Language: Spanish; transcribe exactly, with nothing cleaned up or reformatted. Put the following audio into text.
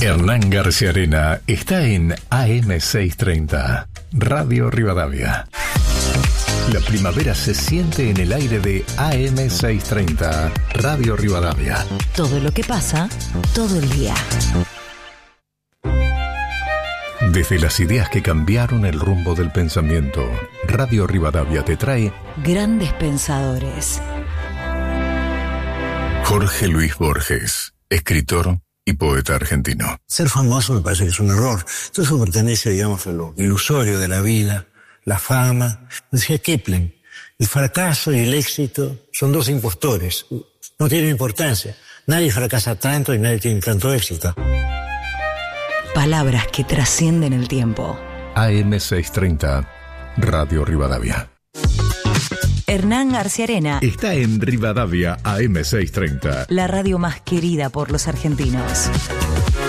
Hernán García Arena está en A M seiscientos treinta, Radio Rivadavia. La primavera se siente en el aire de A M seiscientos treinta, Radio Rivadavia. Todo lo que pasa, todo el día. Desde las ideas que cambiaron el rumbo del pensamiento, Radio Rivadavia te trae Grandes Pensadores. Jorge Luis Borges, escritor y poeta argentino. Ser famoso me parece que es un error. Todo eso pertenece, digamos, a lo ilusorio de la vida, la fama. Decía Kipling, el fracaso y el éxito son dos impostores. No tienen importancia. Nadie fracasa tanto y nadie tiene tanto éxito. Palabras que trascienden el tiempo. A M seiscientos treinta, Radio Rivadavia. Hernán García Arena está en Rivadavia A M seiscientos treinta. La radio más querida por los argentinos.